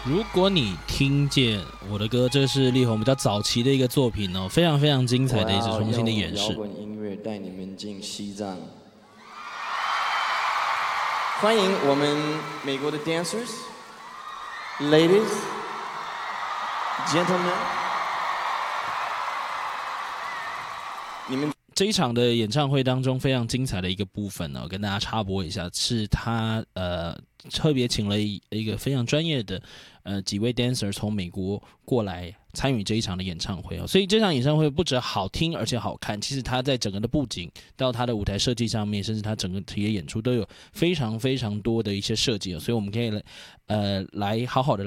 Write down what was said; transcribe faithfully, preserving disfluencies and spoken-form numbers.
如果你听见我的歌，这是力宏比较早期的一个作品哦，非常非常精彩的一次重新的演示。 摇滚音乐带你们进西藏，欢迎我们美国的 dancers, ladies, gentlemen， 你们。 这一场的演唱会当中非常精彩的一个部分呢、哦，跟大家插播一下，是他呃特别请了一一个非常专业的呃几位 dancer 从美国过来参与这一场的演唱会哦，所以这场演唱会不止好听而且好看，其实他在整个的布景到他的舞台设计上面，甚至他整个体育演出都有非常非常多的一些设计哦，所以我们可以来呃来好好的。